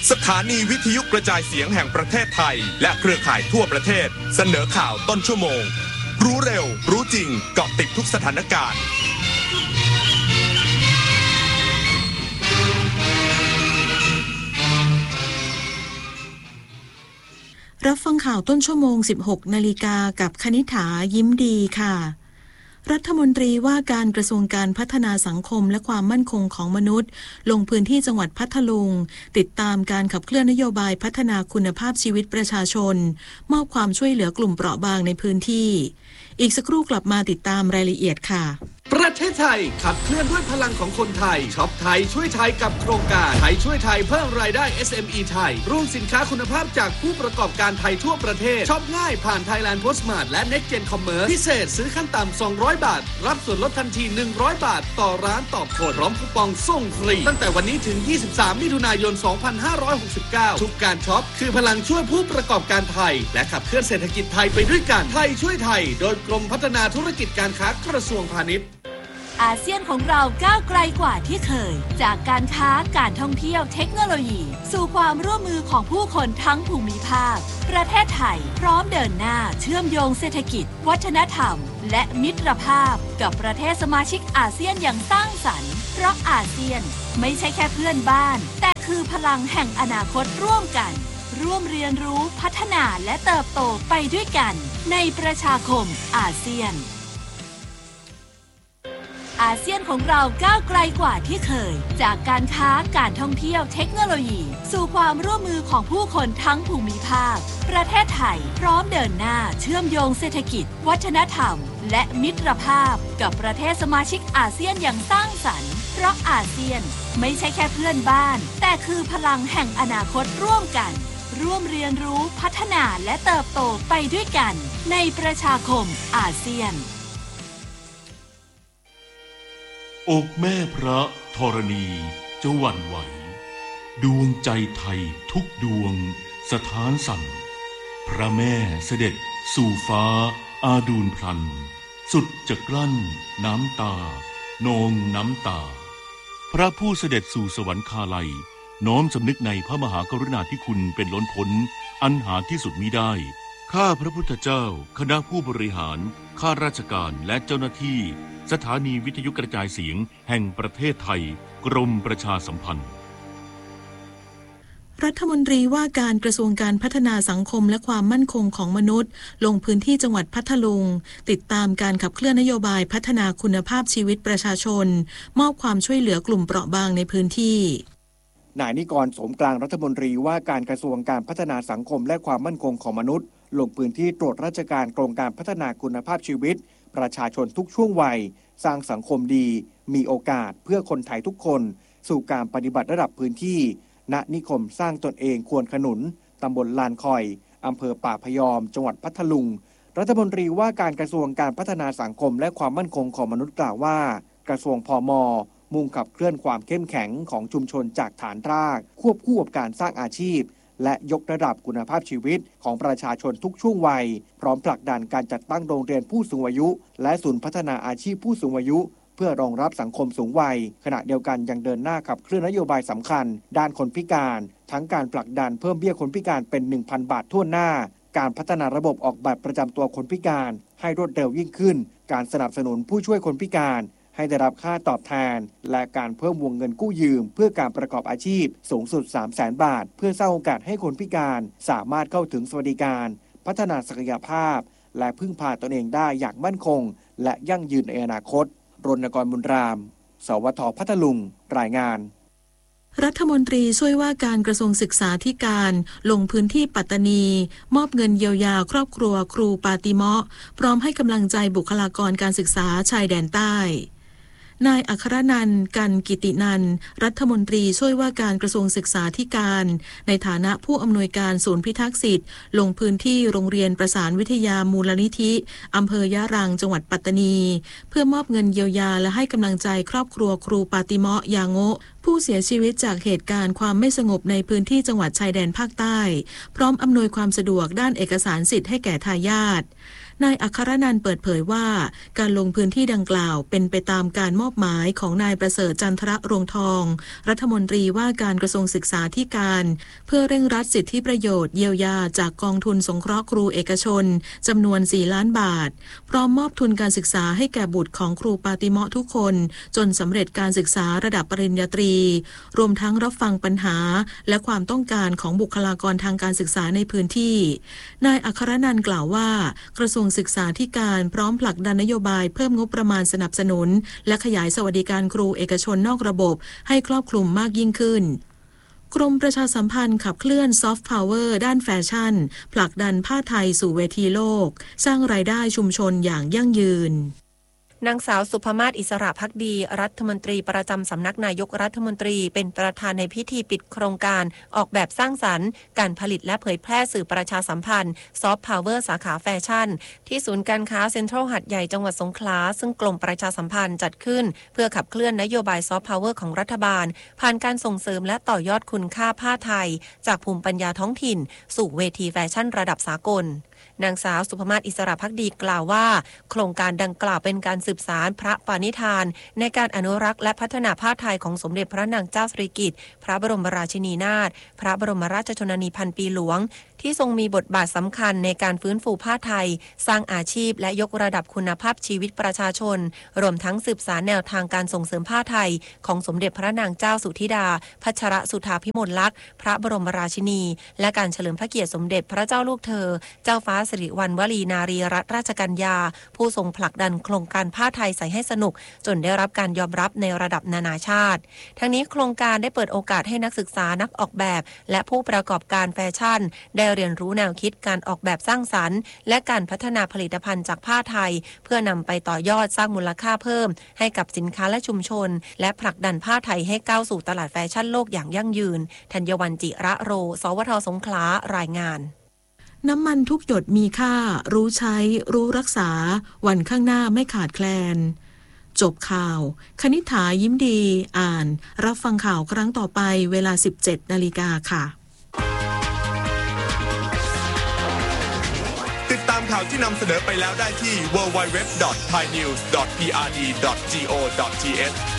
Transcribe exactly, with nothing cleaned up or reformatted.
สถานีวิทยุกระจายเสียงแห่งประเทศไทยและเครือข่ายทั่วประเทศเสนอข่าวต้นชั่วโมงรู้เร็วรู้จริงเกาะติดทุกสถานการณ์รับฟังข่าวต้นชั่วโมง สิบหกนาฬิกากับคณิษฐายิ้มดีค่ะรัฐมนตรีว่าการกระทรวงการพัฒนาสังคมและความมั่นคงของมนุษย์ลงพื้นที่จังหวัดพัทลุงติดตามการขับเคลื่อนนโยบายพัฒนาคุณภาพชีวิตประชาชนมอบความช่วยเหลือกลุ่มเปราะบางในพื้นที่อีกสักครู่กลับมาติดตามรายละเอียดค่ะประเทศไทยขับเคลื่อนด้วยพลังของคนไทยช็อปไทยช่วยไทยกับโครงการไทยช่วยไทยเพิ่มรายได้ เอส เอ็ม อี ไทยร่วมสินค้าคุณภาพจากผู้ประกอบการไทยทั่วประเทศช็อปง่ายผ่าน Thailand Postmart และ Next Gen Commerce พิเศษซื้อขั้นต่ำสองร้อยบาทรับส่วนลดทันทีหนึ่งร้อยบาทต่อร้านต่อโคดพร้อมคูปองส่งฟรีตั้งแต่วันนี้ถึงยี่สิบสามมิถุนายนสองพันห้าร้อยหกสิบเก้าทุกการช็อปคือพลังช่วยผู้ประกอบการไทยและขับเคลื่อนเศรษฐกิจไทยไปด้วยกันไทยช่วยไทยโดยกรมพัฒนาธุรกิจการค้ากระทรวงพาณิชย์อาเซียนของเราก้าวไกลกว่าที่เคยจากการค้าการท่องเที่ยวเทคโนโลยีสู่ความร่วมมือของผู้คนทั้งภูมิภาคประเทศไทยพร้อมเดินหน้าเชื่อมโยงเศรษฐกิจวัฒนธรรมและมิตรภาพกับประเทศสมาชิกอาเซียนอย่างสร้างสรรค์เพราะอาเซียนไม่ใช่แค่เพื่อนบ้านแต่คือพลังแห่งอนาคตร่วมกันร่วมเรียนรู้พัฒนาและเติบโตไปด้วยกันในประชาคมอาเซียนอาเซียนของเราก้าวไกลกว่าที่เคยจากการค้าการท่องเที่ยวเทคโนโลยีสู่ความร่วมมือของผู้คนทั้งภูมิภาคประเทศไทยพร้อมเดินหน้าเชื่อมโยงเศรษฐกิจวัฒนธรรมและมิตรภาพกับประเทศสมาชิกอาเซียนอย่างสร้างสรรค์เพราะอาเซียนไม่ใช่แค่เพื่อนบ้านแต่คือพลังแห่งอนาคตร่วมกันร่วมเรียนรู้พัฒนาและเติบโตไปด้วยกันในประชาคมอาเซียนอกแม่พระธรณีจะหวั่นไหวดวงใจไทยทุกดวงสถานสั่นพระแม่เสด็จสู่ฟ้าอาดูลพลันสุดจะกลั้นน้ำตานองน้ำตาพระผู้เสด็จสู่สวรรคาลัยน้อมสำนึกในพระมหากรุณาธิคุณเป็นล้นพ้นอันหาที่สุดมิได้ข้าพระพุทธเจ้าคณะผู้บริหารข้าราชการและเจ้าหน้าที่สถานีวิทยุกระจายเสียงแห่งประเทศไทยกรมประชาสัมพันธ์รัฐมนตรีว่าการกระทรวงการพัฒนาสังคมและความมั่นคงของมนุษย์ลงพื้นที่จังหวัดพัทลุงติดตามการขับเคลื่อนนโยบายพัฒนาคุณภาพชีวิตประชาชนมอบความช่วยเหลือกลุ่มเปราะบางในพื้นที่นายนิกร โสมกลางรัฐมนตรีว่าการกระทรวงการพัฒนาสังคมและความมั่นคงของมนุษย์ลงพื้นที่ตรวจราชการโครงการพัฒนาคุณภาพชีวิตประชาชนทุกช่วงวัยสร้างสังคมดีมีโอกาสเพื่อคนไทยทุกคนสู่การปฏิบัติระดับพื้นที่ณนิคมสร้างตนเองควรขนุนตำบลลานคอยอำเภอป่าพยอมจังหวัดพัทลุงรัฐมนตรีว่าการกระทรวงการพัฒนาสังคมและความมั่นคงของมนุษย์กล่าวว่ากระทรวงพม.มุ่งขับเคลื่อนความเข้มแข็งของชุมชนจากฐานรากควบคู่กับการสร้างอาชีพและยกระดับคุณภาพชีวิตของประชาชนทุกช่วงวัยพร้อมผลักดันการจัดตั้งโรงเรียนผู้สูงอายุและศูนย์พัฒนาอาชีพผู้สูงอายุเพื่อรองรับสังคมสูงวัยขณะเดียวกันยังเดินหน้าขับเคลื่อนนโยบายสำคัญด้านคนพิการทั้งการผลักดันเพิ่มเบี้ยคนพิการเป็น หนึ่งพัน บาททั่วหน้าการพัฒนาระบบออกบัตรประจำตัวคนพิการให้รวดเร็วยิ่งขึ้นการสนับสนุนผู้ช่วยคนพิการให้ได้รับค่าตอบแทนและการเพิ่มวงเงินกู้ยืมเพื่อการประกอบอาชีพสูงสุด สามแสน บาทเพื่อสร้างโอกาสให้คนพิการสามารถเข้าถึงสวัสดิการพัฒนาศักยภาพและพึ่งพาตนเองได้อย่างมั่นคงและยั่งยืนในอนาคตรณกรบุญรามสวท.พัทลุงรายงานรัฐมนตรีช่วยว่าการกระทรวงศึกษาธิการลงพื้นที่ปัตตานีมอบเงินเยียวยาครอบครัวครูปาติเมาะพร้อมให้กำลังใจบุคลากรการศึกษาชายแดนใต้นายอัครนันท์ กันกิตินันท์รัฐมนตรีช่วยว่าการกระทรวงศึกษาธิการในฐานะผู้อำนวยการศูนย์พิทักษ์สิทธิ์ลงพื้นที่โรงเรียนประสานวิทยามูลนิธิอำเภอยะรังจังหวัดปัตตานีเพื่อมอบเงินเยียวยาและให้กำลังใจครอบครัวครูปาติเมาะยาโงะผู้เสียชีวิตจากเหตุการณ์ความไม่สงบในพื้นที่จังหวัดชายแดนภาคใต้พร้อมอำนวยความสะดวกด้านเอกสารสิทธิ์ให้แก่ทายาทนายอัครนันท์เปิดเผยว่าการลงพื้นที่ดังกล่าวเป็นไปตามการมอบหมายของนายประเสริฐจันทรรวงทองรัฐมนตรีว่าการกระทรวงศึกษาธิการเพื่อเร่งรัดสิทธิประโยชน์เยียวยาจากกองทุนสงเคราะห์ครูเอกชนจำนวนสี่ล้านบาทพร้อมมอบทุนการศึกษาให้แก่บุตรของครูปาติเมาะทุกคนจนสำเร็จการศึกษาระดับปริญญาตรีรวมทั้งรับฟังปัญหาและความต้องการของบุคลากรทางการศึกษาในพื้นที่นายอัครนันท์กล่าวว่ากระทรวงศึกษาธิการพร้อมผลักดันนโยบายเพิ่มงบประมาณสนับสนุนและขยายสวัสดิการครูเอกชนนอกระบบให้ครอบคลุมมากยิ่งขึ้นกรมประชาสัมพันธ์ขับเคลื่อนซอฟต์พาวเวอร์ด้านแฟชั่นผลักดันผ้าไทยสู่เวทีโลกสร้างรายได้ชุมชนอย่างยั่งยืนนางสาวสุภมาศอิสระภักดีรัฐมนตรีประจำสำนักนายกรัฐมนตรีเป็นประธานในพิธีปิดโครงการออกแบบสร้างสรรค์การผลิตและเผยแพร่สื่อประชาสัมพันธ์ซอฟต์พาวเวอร์สาขาแฟชั่นที่ศูนย์การค้าเซ็นทรัลหัดใหญ่จังหวัดสงขลาซึ่งกรมประชาสัมพันธ์จัดขึ้นเพื่อขับเคลื่อนนโยบายซอฟต์พาวเวอร์ของรัฐบาลผ่านการส่งเสริมและต่อยอดคุณค่าผ้าไทยจากภูมิปัญญาท้องถิ่นสู่เวทีแฟชั่นระดับสากลนางสาวสุภมาศอิสระภักดีกล่าวว่าโครงการดังกล่าวเป็นการสืบสานพระปณิธานในการอนุรักษ์และพัฒนาผ้าไทยของสมเด็จพระนางเจ้าสิริกิติ์พระบรมราชินีนาถพระบรมราชชนนีพันปีหลวงที่ทรงมีบทบาทสำคัญในการฟื้นฟูผ้าไทยสร้างอาชีพและยกระดับคุณภาพชีวิตประชาชนรวมทั้งสืบสานแนวทางการส่งเสริมผ้าไทยของสมเด็จพระนางเจ้าสุธิดาพัชรสุธาภิมลลักษณ์พระบรมราชินีและการเฉลิมพระเกียรติสมเด็จพระเจ้าลูกเธอเจ้าฟ้าสิริวัณวลีนารีรัตนราชกัญญาผู้ทรงผลักดันโครงการผ้าไทยใส่ให้สนุกจนได้รับการยอมรับในระดับนานาชาติทั้งนี้โครงการได้เปิดโอกาสให้นักศึกษานักออกแบบและผู้ประกอบการแฟชั่นได้เรียนรู้แนวคิดการออกแบบสร้างสรรค์และการพัฒนาผลิตภัณฑ์จากผ้าไทยเพื่อนำไปต่อยอดสร้างมูลค่าเพิ่มให้กับสินค้าและชุมชนและผลักดันผ้าไทยให้ก้าวสู่ตลาดแฟชั่นโลกอย่างยั่งยืนธัญวรรณจิระโรสวทสงขลารายงานน้ำมันทุกหยดมีค่ารู้ใช้รู้รักษาวันข้างหน้าไม่ขาดแคลนจบข่าวคณิษฐายิ้มดีอ่านรับฟังข่าวครั้งต่อไปเวลา สิบเจ็ดนาฬิกาค่ะติดตามข่าวที่นำเสนอไปแล้วได้ที่ ดับเบิลยู ดับเบิลยู ดับเบิลยู ดอท ไทยนิวส์ ดอท พี อาร์ ดี ดอท จี โอ ดอท ที เอช